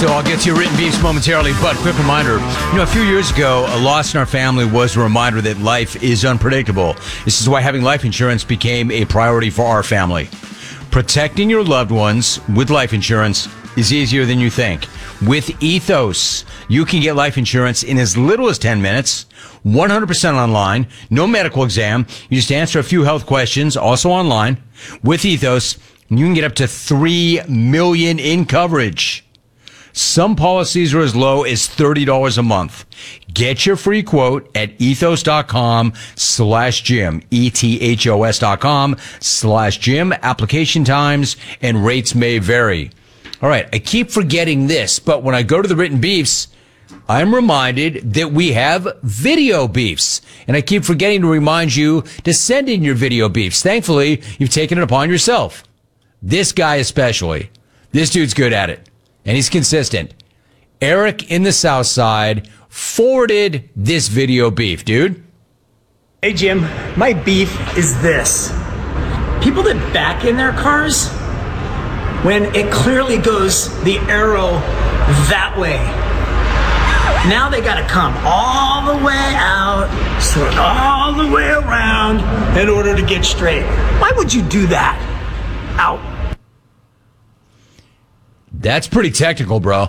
So I'll get to your written beefs momentarily, but quick reminder, a few years ago, a loss in our family was a reminder that life is unpredictable. This is why having life insurance became a priority for our family. Protecting your loved ones with life insurance is easier than you think. With Ethos, you can get life insurance in as little as 10 minutes, 100% online, no medical exam. You just answer a few health questions, also online. With Ethos, you can get up to $3 million in coverage. Some policies are as low as $30 a month. Get your free quote at ethos.com/Jim, ethos.com/Jim. Application times and rates may vary. All right, I keep forgetting this, but when I go to the written beefs, I'm reminded that we have video beefs. And I keep forgetting to remind you to send in your video beefs. Thankfully, you've taken it upon yourself. This guy especially. This dude's good at it. And he's consistent. Eric in the South Side forwarded this video beef, dude. Hey, Jim, my beef is this. People that back in their cars, when it clearly goes the arrow that way, now they gotta come all the way out, sort all the way around in order to get straight. Why would you do that? Out. That's pretty technical, bro.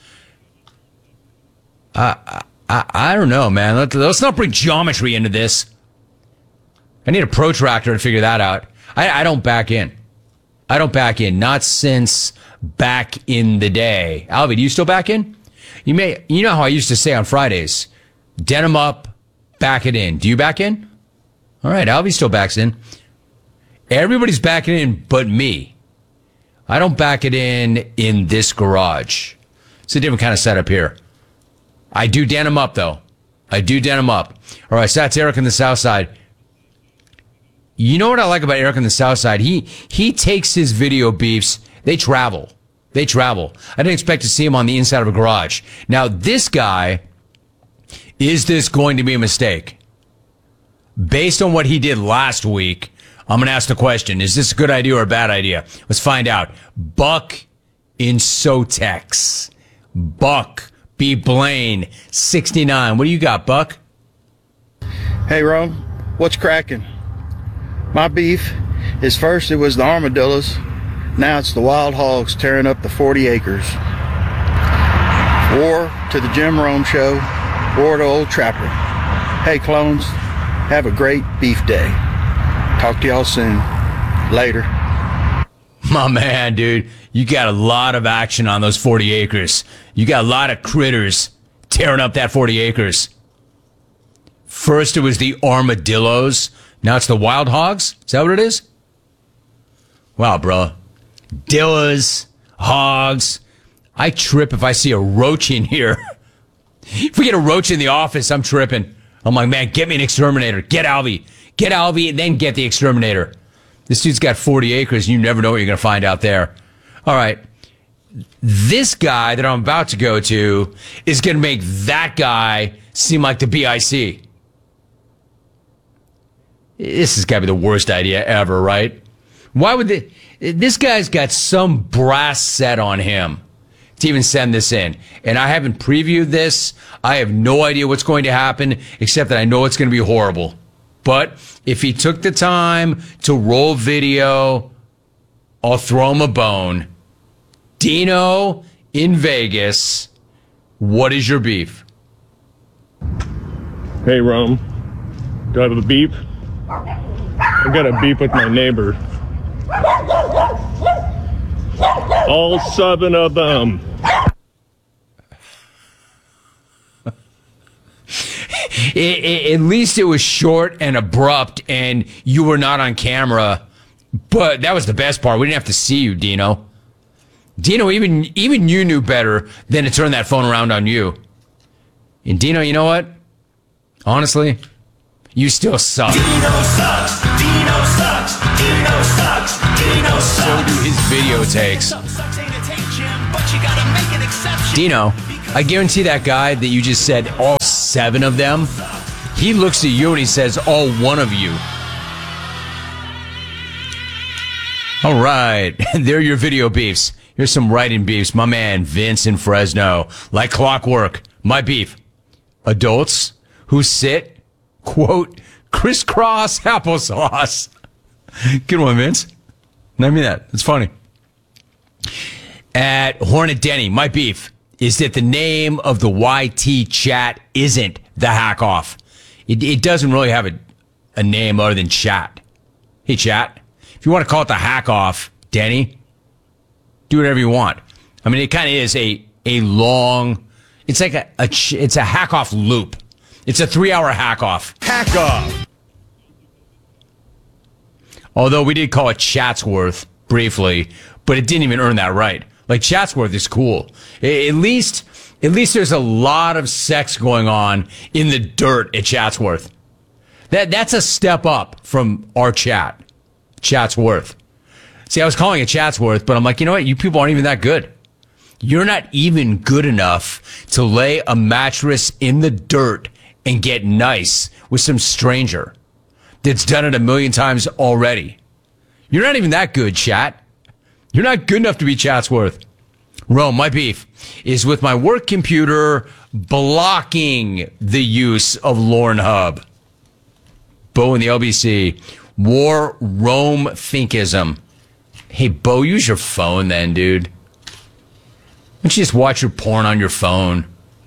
I don't know, man. Let's not bring geometry into this. I need a protractor to figure that out. I don't back in. I don't back in. Not since back in the day. Alvy, do you still back in? You know how I used to say on Fridays, denim up, back it in. Do you back in? All right, Alvy still backs in. Everybody's backing in but me. I don't back it in this garage. It's a different kind of setup here. I do denim up, though. I do denim up. All right, so that's Eric on the South Side. You know what I like about Eric on the South Side? He takes his video beefs. They travel. They travel. I didn't expect to see him on the inside of a garage. Now, this guy, is this going to be a mistake? Based on what he did last week, I'm going to ask the question, is this a good idea or a bad idea? Let's find out. Buck in Sotex. Buck B. Blaine, 69. What do you got, Buck? Hey, Rome. What's cracking? My beef is first it was the armadillos. Now it's the wild hogs tearing up the 40 acres. Or to the Jim Rome Show, or to Old Trapper. Hey, clones, have a great beef day. Talk to y'all soon. Later. My man, dude, you got a lot of action on those 40 acres. You got a lot of critters tearing up that 40 acres. First it was the armadillos. Now it's the wild hogs? Is that what it is? Wow, bro. Dillas, hogs. I trip if I see a roach in here. If we get a roach in the office, I'm tripping. I'm like, man, get me an exterminator. Get Alvy. Get Alvy and then get the exterminator. This dude's got 40 acres and you never know what you're going to find out there. All right. This guy that I'm about to go to is going to make that guy seem like the BIC. This has got to be the worst idea ever, right? Why would this guy's got some brass set on him to even send this in. And I haven't previewed this. I have no idea what's going to happen, except that I know it's going to be horrible. But if he took the time to roll video, I'll throw him a bone. Dino in Vegas, what is your beef? Hey, Rome. Do I have a beef? I got a beef with my neighbor. All 7 of them. At least it was short and abrupt, and you were not on camera. But that was the best part. We didn't have to see you, Dino. Dino, even you knew better than to turn that phone around on you. And Dino, you know what? Honestly, you still suck. Dino sucks. Dino sucks. Dino sucks. Dino sucks. So do his video takes. Dino, I guarantee that guy that you just said all 7 of them, he looks at you and he says all 1 of you. All right. They're your video beefs. Here's some writing beefs. My man, Vince in Fresno. Like clockwork. My beef. Adults who sit, quote, crisscross applesauce. Good one, Vince. I mean that. It's funny. At Hornet Denny, my beef is that the name of the YT chat isn't the Hack Off. It doesn't really have a name other than chat. Hey, chat. If you want to call it the Hack Off, Denny, do whatever you want. I mean, it kind of is a long, it's like it's a hack off loop. It's a 3-hour hack off. Hack off. Although we did call it Chatsworth briefly, but it didn't even earn that right. Like, Chatsworth is cool. At least there's a lot of sex going on in the dirt at Chatsworth. That's a step up from our chat. Chatsworth. See, I was calling it Chatsworth, but I'm like, you know what? You people aren't even that good. You're not even good enough to lay a mattress in the dirt and get nice with some stranger that's done it 1,000,000 times already. You're not even that good, chat. You're not good enough to be Chatsworth. Rome, my beef is with my work computer blocking the use of Lorne Hub. Bo in the LBC. War Rome Finkism. Hey, Bo, use your phone then, dude. Why don't you just watch your porn on your phone?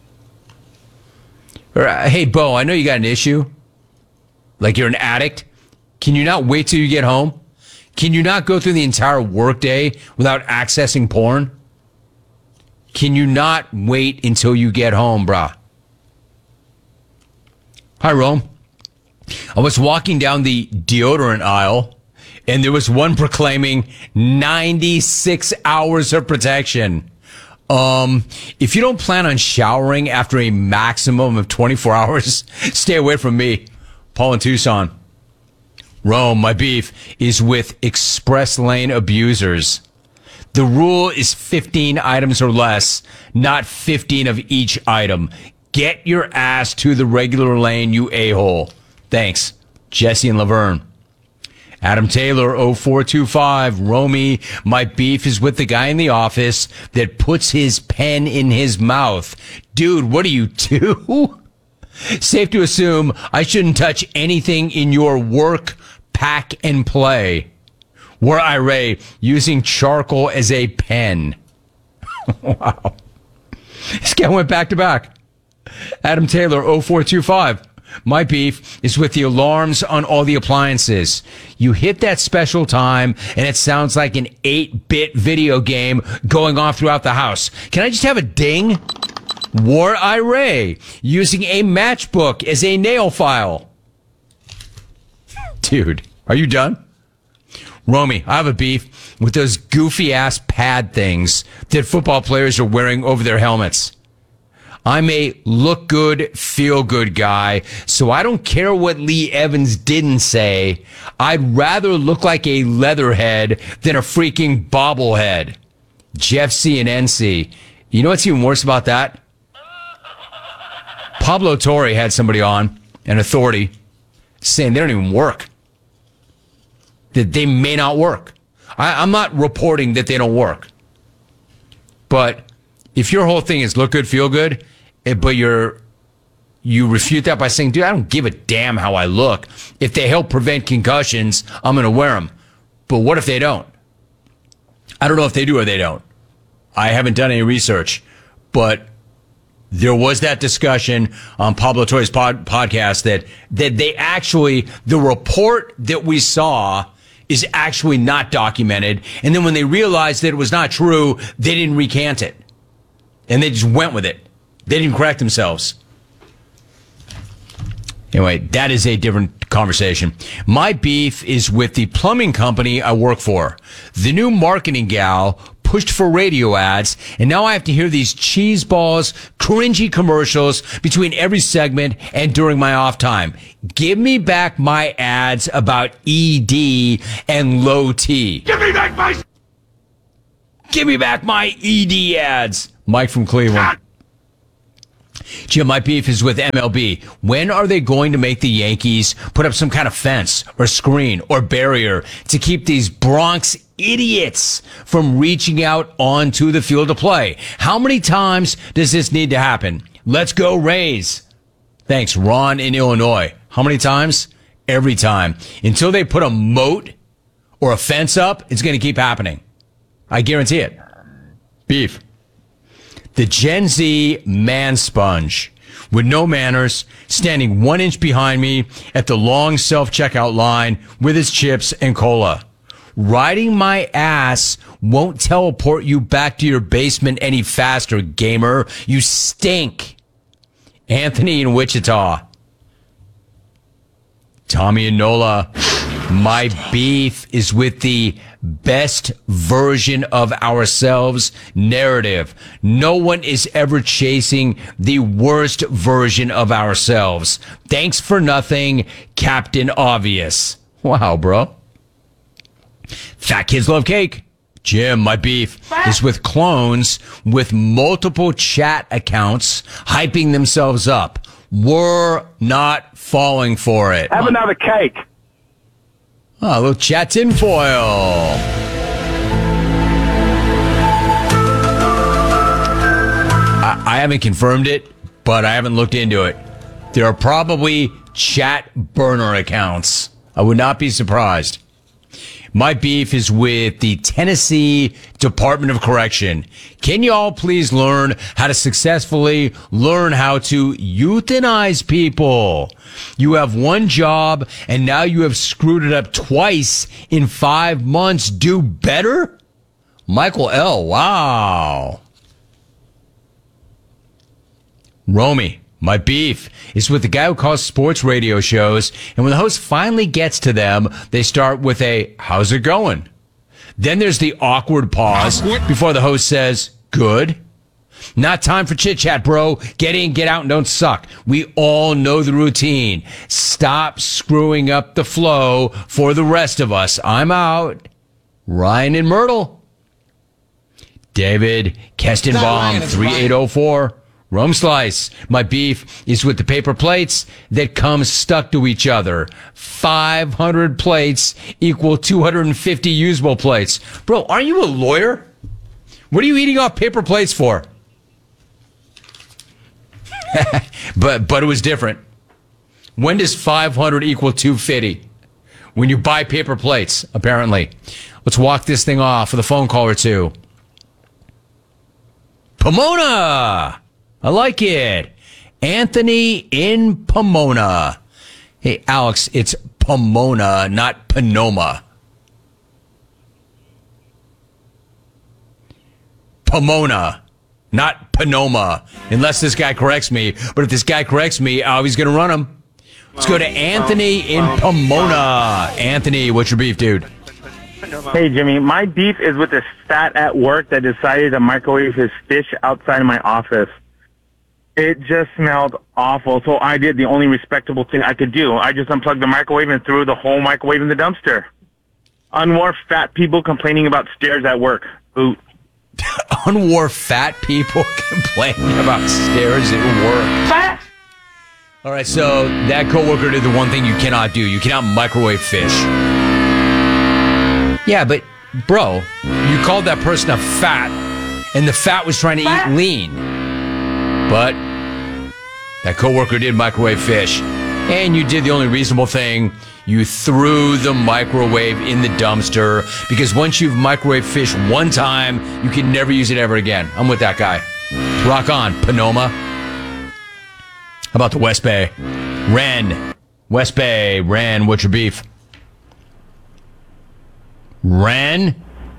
Or, hey, Bo, I know you got an issue. Like you're an addict. Can you not wait till you get home? Can you not go through the entire workday without accessing porn? Can you not wait until you get home, brah? Hi, Rome. I was walking down the deodorant aisle, and there was one proclaiming 96 hours of protection. If you don't plan on showering after a maximum of 24 hours, stay away from me. Paul in Tucson. Rome, my beef is with express lane abusers. The rule is 15 items or less, not 15 of each item. Get your ass to the regular lane, you a-hole. Thanks. Jesse and Laverne. Adam Taylor, 0425. Romy, my beef is with the guy in the office that puts his pen in his mouth. Dude, what do you do? Safe to assume I shouldn't touch anything in your work, pack, and play. We're irate using charcoal as a pen. Wow. This guy went back to back. Adam Taylor, 0425. My beef is with the alarms on all the appliances. You hit that special time, and it sounds like an 8-bit video game going off throughout the house. Can I just have a ding? War irate using a matchbook as a nail file. Dude, are you done? Romy, I have a beef with those goofy-ass pad things that football players are wearing over their helmets. I'm a look good, feel good guy, so I don't care what Lee Evans didn't say. I'd rather look like a leatherhead than a freaking bobblehead. Jeff C and NC. You know what's even worse about that? Pablo Torre had somebody on, an authority, saying they don't even work. That they may not work. I'm not reporting that they don't work. But if your whole thing is look good, feel good, but you refute that by saying, dude, I don't give a damn how I look. If they help prevent concussions, I'm going to wear them. But what if they don't? I don't know if they do or they don't. I haven't done any research. But there was that discussion on Pablo Torre's podcast that they actually, the report that we saw is actually not documented. And then when they realized that it was not true, they didn't recant it. And they just went with it. They didn't correct themselves. Anyway, that is a different conversation. My beef is with the plumbing company I work for. The new marketing gal pushed for radio ads, and now I have to hear these cheeseballs, cringy commercials between every segment and during my off time. Give me back my ads about ED and low T. Give me back my ED ads. Mike from Cleveland. Jim, my beef is with MLB. When are they going to make the Yankees put up some kind of fence or screen or barrier to keep these Bronx idiots from reaching out onto the field of play. How many times does this need to happen? Let's go Rays. Thanks, Ron in Illinois. How many times? Every time. Until they put a moat or a fence up, it's going to keep happening. I guarantee it. Beef. The Gen Z man sponge with no manners, standing 1 inch behind me at the long self-checkout line with his chips and cola. Riding my ass won't teleport you back to your basement any faster, gamer. You stink. Anthony in Wichita. Tommy and Nola. My beef is with the best version of ourselves narrative. No one is ever chasing the worst version of ourselves. Thanks for nothing, Captain Obvious. Wow, bro. Fat kids love cake. Jim, my beef is with clones with multiple chat accounts hyping themselves up. We're not falling for it. Have another cake. Oh, a little chat tinfoil. I haven't confirmed it, but I haven't looked into it. There are probably chat burner accounts. I would not be surprised. My beef is with the Tennessee Department of Correction. Can you all please learn how to successfully learn how to euthanize people? You have one job and now you have screwed it up twice in 5 months. Do better? Michael L. Wow. Romy. My beef is with the guy who calls sports radio shows, and when the host finally gets to them, they start with a, how's it going? Then there's the awkward pause before the host says, good. Not time for chit-chat, bro. Get in, get out, and don't suck. We all know the routine. Stop screwing up the flow for the rest of us. I'm out. Ryan in Myrtle. David Kestenbaum, 3804. Rome Slice. My beef is with the paper plates that come stuck to each other. 500 plates equal 250 usable plates. Bro, aren't you a lawyer? What are you eating off paper plates for? But it was different. When does 500 equal 250? When you buy paper plates, apparently. Let's walk this thing off with a phone call or two. Pomona! I like it. Anthony in Pomona. Hey, Alex, it's Pomona, not Panoma. Pomona, not Panoma. Unless this guy corrects me. But if this guy corrects me, he's going to run him. Let's go to Anthony in Pomona. Anthony, what's your beef, dude? Hey, Jimmy. My beef is with this fat at work that decided to microwave his fish outside of my office. It just smelled awful, so I did the only respectable thing I could do. I just unplugged the microwave and threw the whole microwave in the dumpster. Unwar fat people complaining about stairs at work. Ooh. Unwar fat people complaining about stairs at work. Fat! All right, so that coworker did the one thing you cannot do. You cannot microwave fish. Yeah, but, bro, you called that person a fat, and the fat was trying to eat lean. But that coworker did microwave fish, and you did the only reasonable thing. You threw the microwave in the dumpster, because once you've microwaved fish one time, you can never use it ever again. I'm with that guy. Rock on, Panoma. How about the West Bay? Ren. West Bay. Ren, what's your beef? Ren?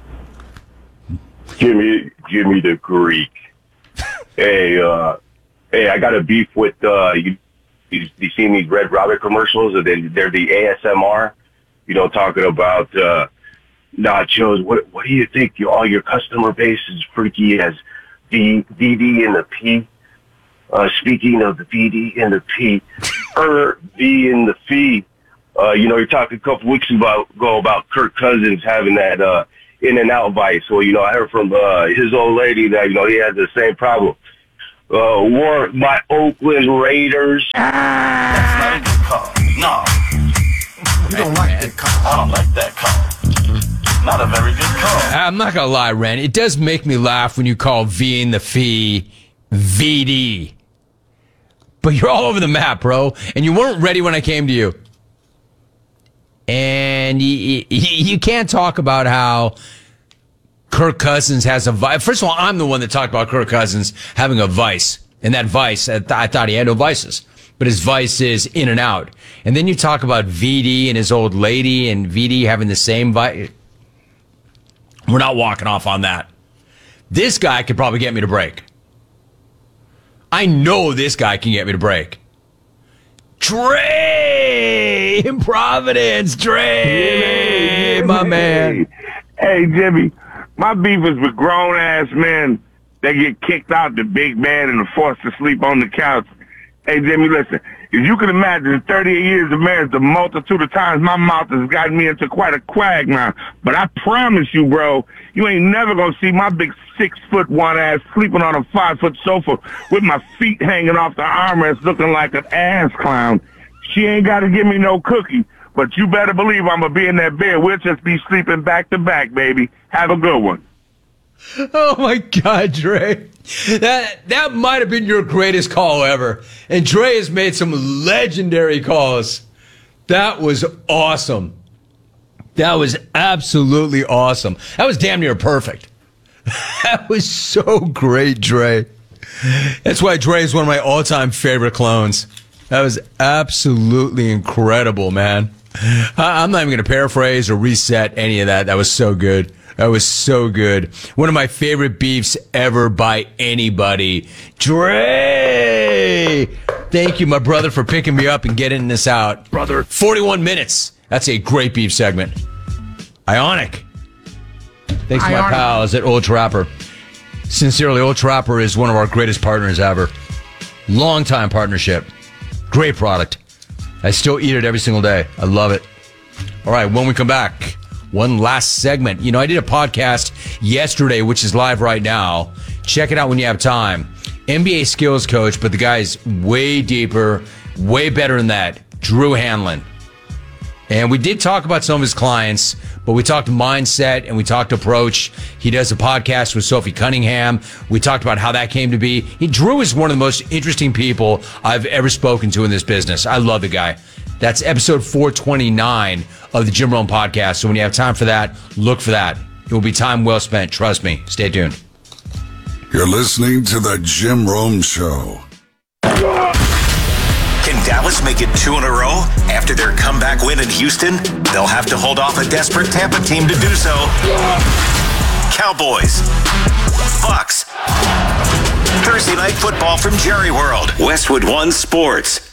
Jimmy the Greek. Hey, I got a beef with, you seen these Red Rabbit commercials? They're the ASMR, talking about, nachos. What do you think? All your customer base is freaky as the VD and the P. Speaking of the VD and the P, V and the Fee. You're talking a couple weeks ago about Kirk Cousins having that, In-N-Out vice. Well, I heard from, his old lady that, he had the same problem. Wore my Oakland Raiders. That's not a good call. No. You don't like that call. I don't like that call. not a very good call. I'm not going to lie, Ren. It does make me laugh when you call V in the fee VD. But you're all over the map, bro. And you weren't ready when I came to you. And you can't talk about how Kirk Cousins has a vice. First of all, I'm the one that talked about Kirk Cousins having a vice. And that vice, I thought he had no vices. But his vice is in and out. And then you talk about VD and his old lady and VD having the same vice. We're not walking off on that. This guy could probably get me to break. I know this guy can get me to break. Dre in Providence. Dre, my man. Hey, Jimmy, my beef is with grown-ass men that get kicked out the big bed and are forced to sleep on the couch. Hey, Jimmy, listen, if you can imagine in 38 years of marriage, the multitude of times my mouth has gotten me into quite a quagmire. But I promise you, bro, you ain't never gonna see my big 6'1" ass sleeping on a 5-foot sofa with my feet hanging off the armrest looking like an ass clown. She ain't gotta give me no cookie, but you better believe I'm gonna be in that bed. We'll just be sleeping back to back, baby. Have a good one. Oh my God, Dre. That might have been your greatest call ever. And Dre has made some legendary calls. That was awesome. That was absolutely awesome. That was damn near perfect. That was so great, Dre. That's why Dre is one of my all-time favorite clones. That was absolutely incredible, man. I'm not even going to paraphrase or reset any of that. That was so good. That was so good. One of my favorite beefs ever by anybody. Dre! Thank you, my brother, for picking me up and getting this out. Brother. 41 minutes. That's a great beef segment. Ionic. Thanks to my pals at Old Trapper. Sincerely, Old Trapper is one of our greatest partners ever. Long-time partnership. Great product. I still eat it every single day. I love it. All right, when we come back, one last segment. You know, I did a podcast yesterday, which is live right now. Check it out when you have time. NBA skills coach, but the guy's way deeper, way better than that. Drew Hanlon. And we did talk about some of his clients, but we talked mindset and we talked approach. He does a podcast with Sophie Cunningham. We talked about how that came to be. Drew is one of the most interesting people I've ever spoken to in this business. I love the guy. That's episode 429 of the Jim Rome podcast. So when you have time for that, look for that. It will be time well spent. Trust me. Stay tuned. You're listening to the Jim Rome Show. Can Dallas make it 2 in a row after their comeback win in Houston? They'll have to hold off a desperate Tampa team to do so. Cowboys. Bucks. Thursday night football from Jerry World. Westwood One Sports.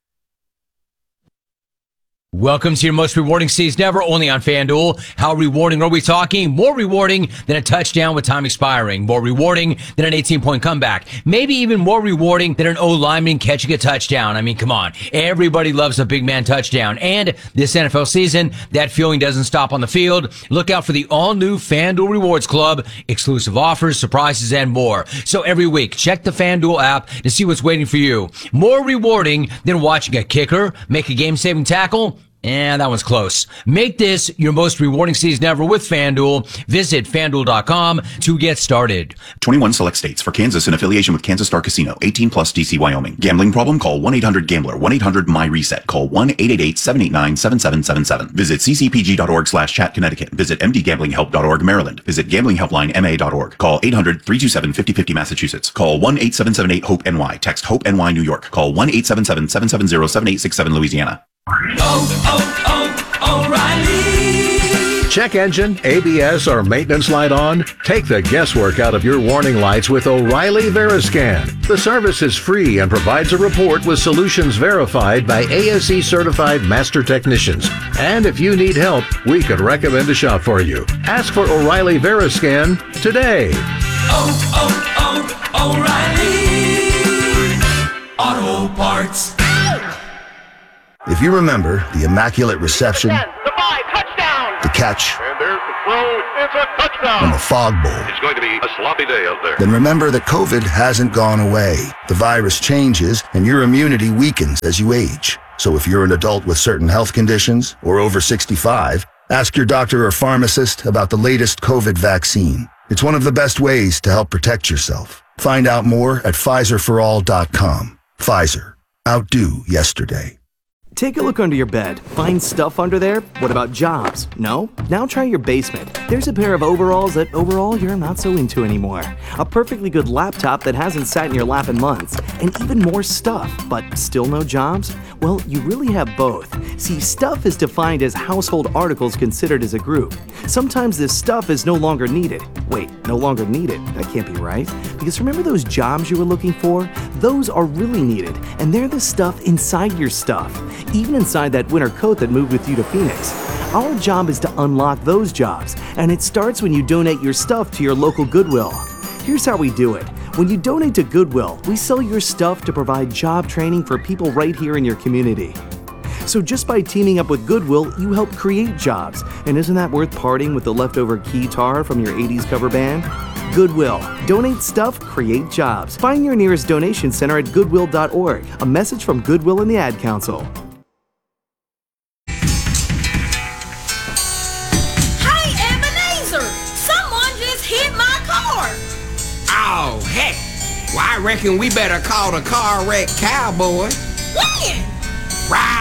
Welcome to your most rewarding season ever, only on FanDuel. How rewarding are we talking? More rewarding than a touchdown with time expiring. More rewarding than an 18-point comeback. Maybe even more rewarding than an O-lineman catching a touchdown. I mean, come on. Everybody loves a big man touchdown. And this NFL season, that feeling doesn't stop on the field. Look out for the all-new FanDuel Rewards Club. Exclusive offers, surprises, and more. So every week, check the FanDuel app to see what's waiting for you. More rewarding than watching a kicker make a game-saving tackle. And that one's close. Make this your most rewarding season ever with FanDuel. Visit FanDuel.com to get started. 21 select states. For Kansas in affiliation with Kansas Star Casino. 18 plus DC, Wyoming. Gambling problem? Call 1-800-GAMBLER. 1-800-MY-RESET. Call 1-888-789-7777. Visit ccpg.org/chat Connecticut. Visit mdgamblinghelp.org Maryland. Visit gamblinghelplinema.org. Call 800-327-5050 Massachusetts. Call 1-8778-HOPE-NY. Text HOPE-NY New York. Call 1-877-770-7867 Louisiana. O'Reilly. Check engine, ABS, or maintenance light on? Take the guesswork out of your warning lights with O'Reilly Veriscan. The service is free and provides a report with solutions verified by ASE certified master technicians. And if you need help, we could recommend a shop for you. Ask for O'Reilly Veriscan today. O'Reilly Auto Parts. If you remember the immaculate reception, the catch, and there's the throw, it's a touchdown, and the fog bowl, it's going to be a sloppy day out there. Then remember that COVID hasn't gone away. The virus changes, and your immunity weakens as you age. So if you're an adult with certain health conditions or over 65, Ask your doctor or pharmacist about the latest COVID vaccine. It's one of the best ways to help protect yourself. Find out more at PfizerForAll.com. Pfizer. Outdo yesterday. Take a look under your bed. Find stuff under there? What about jobs? No? Now try your basement. There's a pair of overalls that overall you're not so into anymore. A perfectly good laptop that hasn't sat in your lap in months. And even more stuff, but still no jobs? Well, you really have both. See, stuff is defined as household articles considered as a group. Sometimes this stuff is no longer needed. Wait, no longer needed? That can't be right. Because remember those jobs you were looking for? Those are really needed, and they're the stuff inside your stuff. Even inside that winter coat that moved with you to Phoenix. Our job is to unlock those jobs, and it starts when you donate your stuff to your local Goodwill. Here's how we do it. When you donate to Goodwill, we sell your stuff to provide job training for people right here in your community. So just by teaming up with Goodwill, you help create jobs. And isn't that worth parting with the leftover guitar from your 80s cover band? Goodwill. Donate stuff, create jobs. Find your nearest donation center at goodwill.org. A message from Goodwill and the Ad Council. Hey, Ebenezer! Someone just hit my car! Oh, heck. Well, I reckon we better call the car wreck cowboy. When? Right